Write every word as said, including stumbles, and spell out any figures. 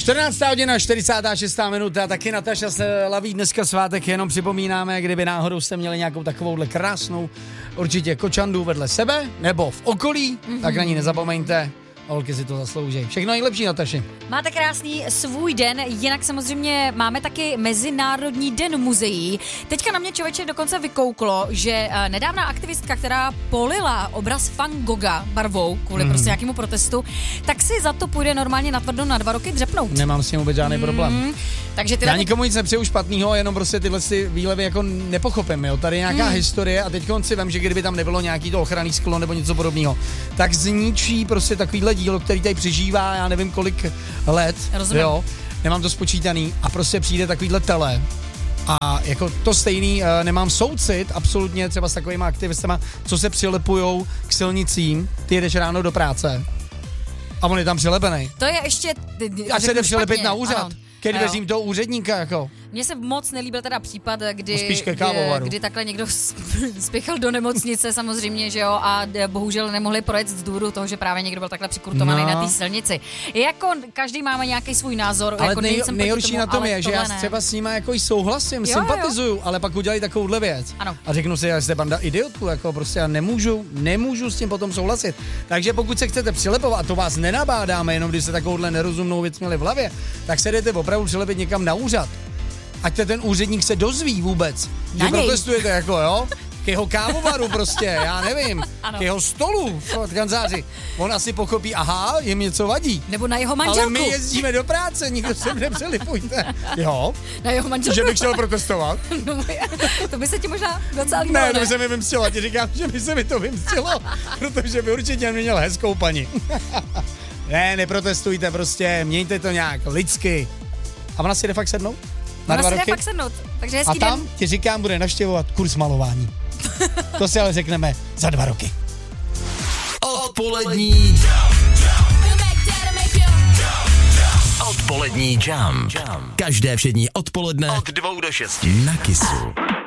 čtrnáctá hodina, čtyřicátá šestá minuta, taky Nataša se laví dneska svátek, jenom připomínáme, kdyby náhodou jste měli nějakou takovouhle krásnou, určitě kočandu vedle sebe, nebo v okolí, mm-hmm. tak na ní nezapomeňte. Holky si to zaslouží. Všechno nejlepší, Nataši. Máte krásný svůj den, jinak samozřejmě máme taky Mezinárodní den muzeí. Teďka na mě, člověče, dokonce vykouklo, že nedávná aktivistka, která polila obraz Van Gogha barvou kvůli mm. prostě nějakému protestu, tak si za to půjde normálně natvrdo na dva roky dřepnout. Nemám s tím vůbec žádný mm. problém. Takže ty Já tady... nikomu nic nepřeju špatného, jenom prostě tyhle si výlevy jako nepochopím, jo. Tady je nějaká mm. historie a teď si vem, že kdyby tam nebylo nějaký to ochranný sklo nebo něco podobného, tak zničí prostě takovýhle dílo, který tady přežívá, já nevím kolik let, Rozumím. jo, nemám to spočítaný a prostě přijde takovýhle tele a jako to stejný, uh, nemám soucit absolutně třeba s takovýma aktivistama, co se přilepujou k silnicím, ty jedeš ráno do práce a on je tam přilepený. To je ještě... A se jde přilepit na úřad. Ano. Když vezím toho úředníka, jako. Mně se moc nelíbil teda případ, kdy, kdy, kdy takhle někdo spěchal do nemocnice samozřejmě, že jo, a bohužel nemohli projet z důvodu toho, že právě někdo byl takhle přikurtovaný no. na té silnici. Jako každý máme nějaký svůj názor. Ale jako nej, nejhorší tomu, na tom je, že já ne. třeba s nima jako souhlasím, jo, sympatizuju, jo. ale pak udělají takovouhle věc. Ano. A řeknu si, že jste banda idiotů, jako prostě já nemůžu, nemůžu s tím potom souhlasit. Takže pokud se chcete přilepovat, a to vás nenabádáme, jenom když se takovouhle nerozumnou věc měli v hlavě, tak se jdete opravdu přilepit někam na úřad. Ať ten úředník se dozví vůbec, na že něj. protestujete, jako jo, k jeho kávovaru prostě, já nevím, ano. k jeho stolu v kanceláři. On asi pochopí, aha, jim něco vadí. Nebo na jeho manželku. Ale my jezdíme do práce, nikdo se nepřelipujte. Jo? Na jeho manželku. Že bych chtěl protestovat? No, to by se ti možná docela líbilo, Ne, ne? to by se mi vymstilo, ti říkám, že by se mi to vymstilo, protože by určitě měl hezkou paní. Ne, neprotestujte prostě, mějte to nějak lidsky. A ona si jde fakt sednout? Na ona dva si roky? jde fakt sednout, takže hezký A tam den. ti říkám, bude navštěvovat kurz malování. To si ale řekneme za dva roky. Odpolední Odpolední jam. Každé všední odpoledne od dvou do šesti na Kissu.